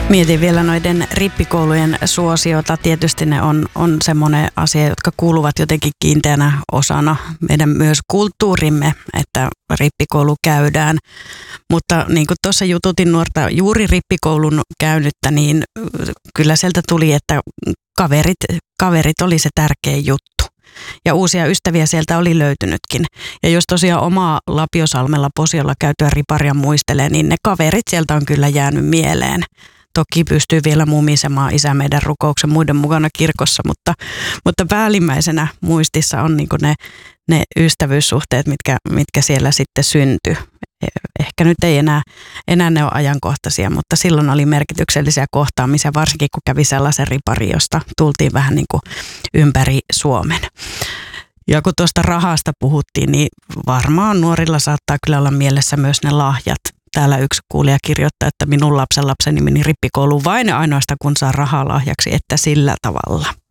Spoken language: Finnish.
Mietin vielä noiden rippikoulujen suosiota. Tietysti ne on semmoinen asia, jotka kuuluvat jotenkin kiinteänä osana meidän myös kulttuurimme, että rippikoulu käydään. Mutta niin kuin tuossa jututin nuorta juuri rippikoulun käynyttä, niin kyllä sieltä tuli, että kaverit oli se tärkeä juttu. Ja uusia ystäviä sieltä oli löytynytkin. Ja jos tosiaan omaa Lapiosalmella Posiolla käytyä riparia muistelee, niin ne kaverit sieltä on kyllä jäänyt mieleen. Toki pystyy vielä mumisemaan isä meidän rukouksen muiden mukana kirkossa, mutta päällimmäisenä muistissa on niin kuin ne ystävyyssuhteet, mitkä siellä sitten syntyi. Ehkä nyt ei enää ne ole ajankohtaisia, mutta silloin oli merkityksellisiä kohtaamisia, varsinkin kun kävi sellaisen ripari, josta tultiin vähän niin kuin ympäri Suomen. Ja kun tuosta rahasta puhuttiin, niin varmaan nuorilla saattaa kyllä olla mielessä myös ne lahjat. Täällä yksi kuulija kirjoittaa, että minun lapsenlapseni meni rippikouluun vain ja ainoastaan kun saa rahaa lahjaksi, että sillä tavalla.